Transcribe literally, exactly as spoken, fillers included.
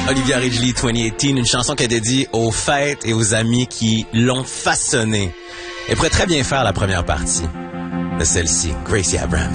Olivia Ridgely, vingt dix-huit, une chanson qu'elle dédie aux fêtes et aux amis qui l'ont façonnée. Elle pourrait très bien faire la première partie de celle-ci, Gracie Abrams.